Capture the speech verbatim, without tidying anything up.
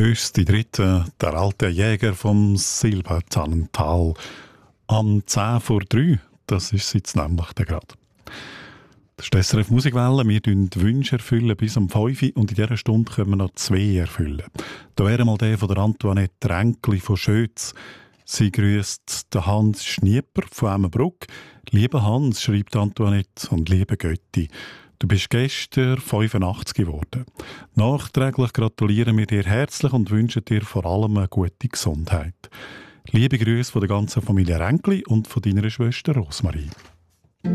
Öst, die Dritte, der alte Jäger vom Silbertannental. Am zehn vor drei, das ist jetzt nämlich der Grad. Das ist die S R F Musikwelle. Wir erfüllen die Wünsche erfüllen bis um fünf Uhr und in dieser Stunde können wir noch zwei erfüllen. Da wäre mal der von der Antoinette Ränkli von Schötz. Sie grüßt den Hans Schnieper von Emmenbruck. Lieber Hans, schreibt Antoinette, und liebe Götti, du bist gestern fünfundachtzig geworden. Nachträglich gratulieren wir dir herzlich und wünschen dir vor allem eine gute Gesundheit. Liebe Grüße von der ganzen Familie Ränkli und von deiner Schwester Rosmarie.